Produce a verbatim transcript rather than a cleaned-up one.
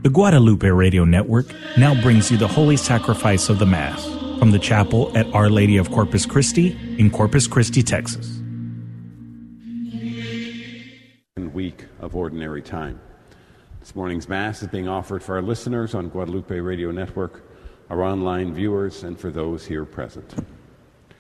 The Guadalupe Radio Network now brings you the Holy Sacrifice of the Mass from the chapel at Our Lady of Corpus Christi in Corpus Christi, Texas. Week of Ordinary Time. This morning's Mass is being offered for our listeners on Guadalupe Radio Network, our online viewers, and for those here present.